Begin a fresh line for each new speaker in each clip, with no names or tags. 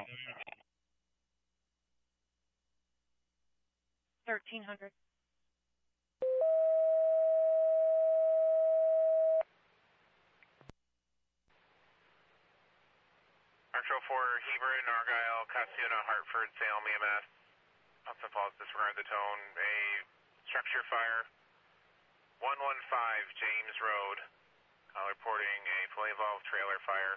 now.
1300.
Metro 4, Hebron, Argyle, Casiona, Hartford, Salem, EMS. Thompson Falls, disregard the tone. A structure fire. 115 James Road. Call reporting a fully involved trailer fire.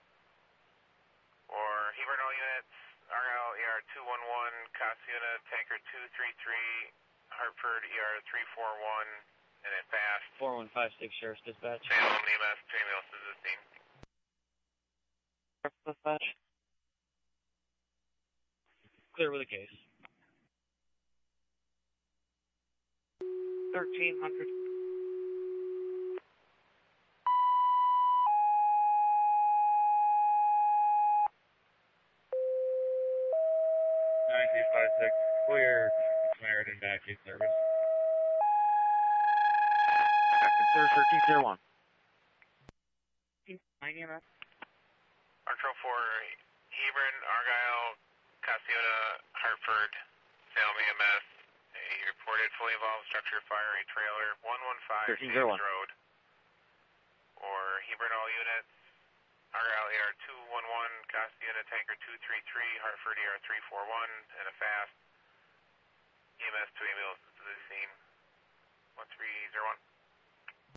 Or Hebron, all units. Argyle, ER 211, Casiona, Tanker 233, Hartford, ER 341, and then fast.
4156 Sheriff's Dispatch.
Salem, EMS, Jamie Wilson, this team.
Dispatch. Clear with a case.
1300.
Clear. Samaritan vacuum service. Consider 1301.
My EMS.
Metro 4, Hebron, Argyle, Casiona, Hartford, Salem, EMS. A reported fully involved structure fire, a trailer, 115 James Road. Or Hebron, all units. Argyle, ER 211, Casiona, Tanker 233, Hartford, ER 341, and a fast. EMS to ambulance to the scene. 1301.